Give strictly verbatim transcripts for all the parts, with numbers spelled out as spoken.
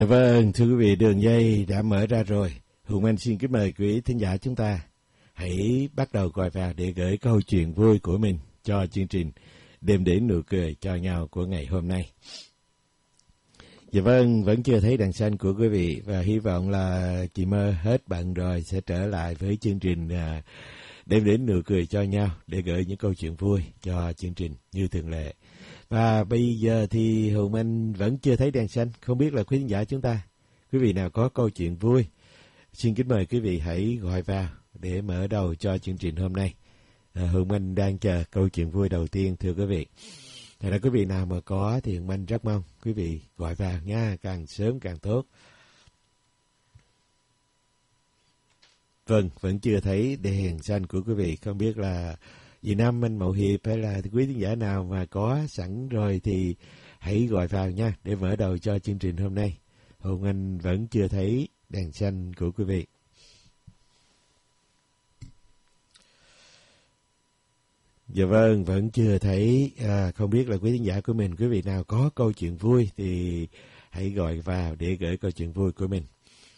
Vâng, thưa quý vị, đường dây đã mở ra rồi. Hùng Anh xin kính mời quý thính giả chúng ta hãy bắt đầu gọi vào để gửi câu chuyện vui của mình cho chương trình Đêm đến nụ cười cho nhau của ngày hôm nay. Dạ vâng, vẫn chưa thấy đèn xanh của quý vị và hy vọng là chị Mơ hết bận rồi sẽ trở lại với chương trình à, Đêm đến nụ cười cho nhau để gửi những câu chuyện vui cho chương trình như thường lệ. Và bây giờ thì Hùng Anh vẫn chưa thấy đèn xanh, không biết là quý khán giả chúng ta, quý vị nào có câu chuyện vui, xin kính mời quý vị hãy gọi vào để mở đầu cho chương trình hôm nay. À, Hùng Anh đang chờ câu chuyện vui đầu tiên, thưa quý vị. Thật ra quý vị nào mà có thì Hùng Anh rất mong quý vị gọi vào nha, càng sớm càng tốt. Vâng, vẫn chưa thấy đèn xanh của quý vị, không biết là dì Năm, anh Mậu Hiệp hay là quý khán giả nào mà có sẵn rồi thì hãy gọi vào nha để mở đầu cho chương trình hôm nay. Hùng Anh vẫn chưa thấy đèn xanh của quý vị. Dạ vâng, vẫn chưa thấy. À, không biết là quý khán giả của mình, quý vị nào có câu chuyện vui thì hãy gọi vào để gửi câu chuyện vui của mình.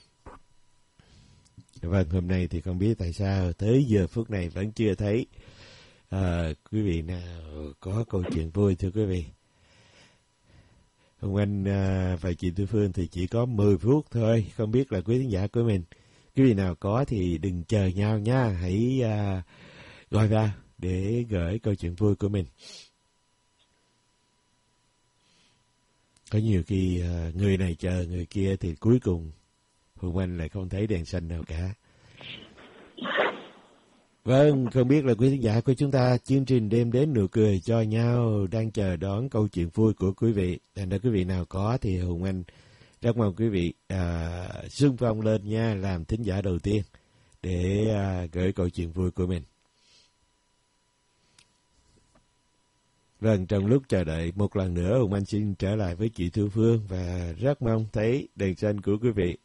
Dạ vâng, hôm nay thì không biết tại sao tới giờ phút này vẫn chưa thấy à, quý vị nào có câu chuyện vui, thưa quý vị. Hùng Anh à, và chị Tư Phương thì chỉ có mười phút thôi, không biết là quý khán giả của mình, quý vị nào có thì đừng chờ nhau nha, hãy à, gọi vào để gửi câu chuyện vui của mình. Có nhiều khi à, người này chờ người kia thì cuối cùng Hùng Anh lại không thấy đèn xanh nào cả. Vâng, không biết là quý khán giả của chúng ta, chương trình Đêm đến nụ cười cho nhau đang chờ đón câu chuyện vui của quý vị. Thành ra quý vị nào có thì Hùng Anh rất mong quý vị à, xung phong lên nha, làm thính giả đầu tiên để à, gửi câu chuyện vui của mình. Vâng, trong lúc chờ đợi một lần nữa, Hùng Anh xin trở lại với chị Thu Phương và rất mong thấy đèn xanh của quý vị.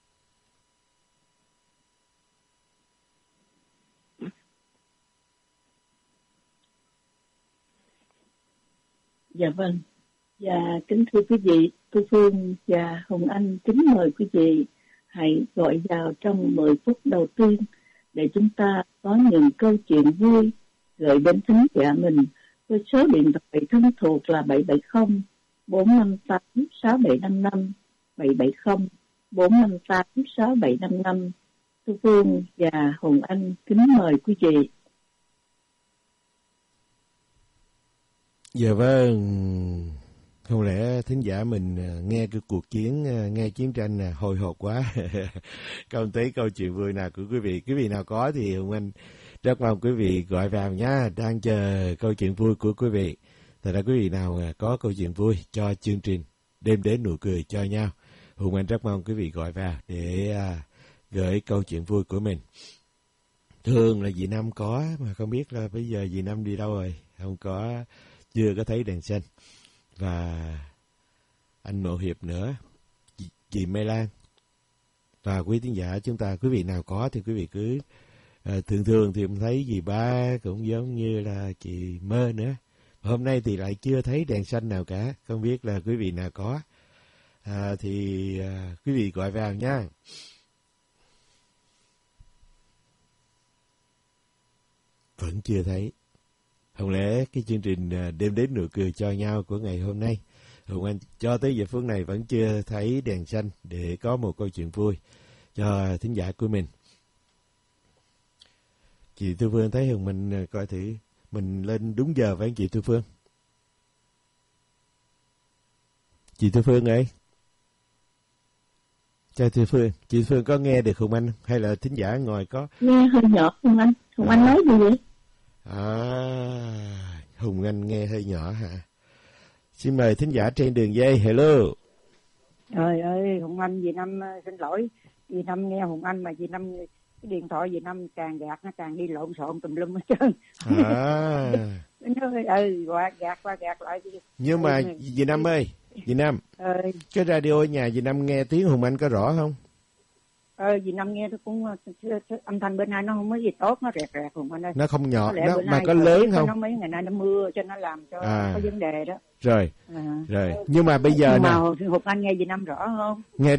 Dạ vâng, và kính thưa quý vị, Thu Phương và Hùng Anh kính mời quý vị hãy gọi vào trong mười phút đầu tiên để chúng ta có những câu chuyện vui gửi đến thính giả mình với số điện thoại thân thuộc là bảy bảy không bốn năm tám sáu bảy năm năm, bảy bảy không bốn năm tám sáu bảy năm năm. Thu Phương và Hùng Anh kính mời quý vị. Dạ vâng, không lẽ thính giả mình nghe cái cuộc chiến, nghe chiến tranh hồi hộp quá. Không thấy câu chuyện vui nào của quý vị. Quý vị nào có thì Hùng Anh rất mong quý vị gọi vào nha, đang chờ câu chuyện vui của quý vị. Thật ra quý vị nào có câu chuyện vui cho chương trình Đêm đến nụ cười cho nhau, Hùng Anh rất mong quý vị gọi vào để à, gửi câu chuyện vui của mình. Thường là dì Năm có, mà không biết là bây giờ dì Năm đi đâu rồi, không có, chưa có thấy đèn xanh. Và anh Mậu Hiệp nữa, chị, chị Mai Lan và quý tín giả chúng ta, quý vị nào có thì quý vị cứ à, thường thường thì em thấy dì Ba cũng giống như là chị Mơ nữa. Hôm nay thì lại chưa thấy đèn xanh nào cả, không biết là quý vị nào có à, thì à, quý vị gọi vào nha. Vẫn chưa thấy. Không lẽ cái chương trình Đêm đến nụ cười cho nhau của ngày hôm nay, Hùng Anh cho tới giờ phút này vẫn chưa thấy đèn xanh để có một câu chuyện vui cho thính giả của mình. Chị Thu Phương thấy Hùng mình coi thử mình lên đúng giờ với chị Thu Phương. Chị Thu Phương ơi. Chào Thu Phương, chị Thu Phương có nghe được Hùng Anh hay là thính giả ngồi có? Nghe hơi nhỏ Hùng Anh, Hùng à. Anh nói gì vậy? À, Hùng Anh nghe hơi nhỏ hả? Xin mời thính giả trên đường dây, hello. Trời ơi, Hùng Anh, dì Năm xin lỗi, dì Năm nghe Hùng Anh mà dì Năm, cái điện thoại dì Năm càng gạt nó càng đi lộn xộn tùm lum hết trơn. À. Ừ, qua gạt qua gạt lại. Nhưng mà dì Năm ơi, dì Năm, ơi. Cái radio ở nhà dì Năm nghe tiếng Hùng Anh có rõ không? Ờ, dì Năm nghe tôi cũng âm thanh bên này nó không có gì tốt, nó rẹt rẹt Hùng Anh ơi. Nó không nhỏ, Có nó mà có lớn không? Nó mấy ngày nay nó mưa cho nó làm cho à. có vấn đề đó. Rồi, à. rồi. Nhưng mà bây giờ nhưng nè. mà Hùng Anh nghe dì Năm rõ không? Nghe